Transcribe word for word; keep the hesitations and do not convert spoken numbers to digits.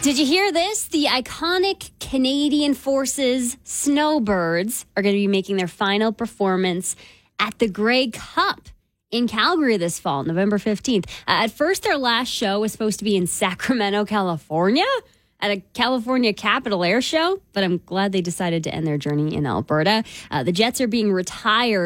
Did you hear this? The iconic Canadian Forces Snowbirds are going to be making their final performance at the Grey Cup in Calgary this fall, November fifteenth. Uh, at first, their last show was supposed to be in Sacramento, California, at a California Capital Air Show, but I'm glad they decided to end their journey in Alberta. Uh, the Jets are being retired